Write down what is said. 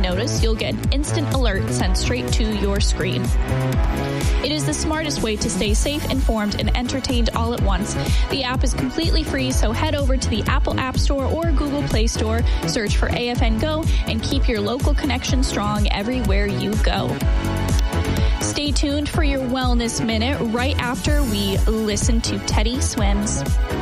notice, you'll get an instant alert sent straight to your screen. It is the smartest way to stay safe, informed, and entertained all at once. The app is completely free, so head over to the Apple App Store or Google Play Store, search for AFN Go, and keep your local connection strong everywhere you go. Stay tuned for your Wellness Minute right after we listen to Teddy Swims.